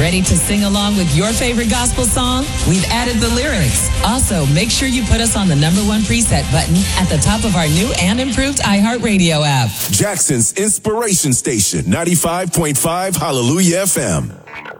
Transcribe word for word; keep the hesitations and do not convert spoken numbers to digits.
Ready to sing along with your favorite gospel song? We've added the lyrics. Also, make sure you put us on the number one preset button at the top of our new and improved iHeartRadio app. Jackson's Inspiration Station, ninety-five point five Hallelujah F M.